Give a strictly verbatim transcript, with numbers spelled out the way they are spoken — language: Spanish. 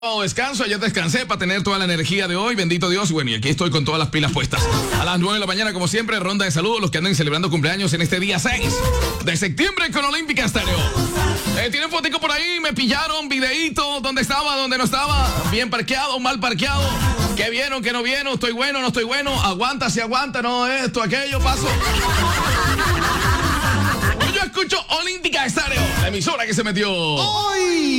Descanso, ayer descansé para tener toda la energía de hoy, bendito Dios, y bueno, y aquí estoy con todas las pilas puestas. A las nueve de la mañana, como siempre, ronda de saludos, los que anden celebrando cumpleaños en este día seis de septiembre con Olímpica Estéreo. Eh, ¿Tienen fotico por ahí? ¿Me pillaron? ¿Videíto? ¿Dónde estaba? ¿Dónde no estaba? ¿Bien parqueado? ¿Mal parqueado? ¿Qué vieron? ¿Qué no vieron? ¿Estoy bueno? ¿No estoy bueno? ¿Aguanta? ¿Si aguanta? ¿No? Esto, aquello, paso. Yo escucho Olímpica Estéreo, la emisora que se metió hoy.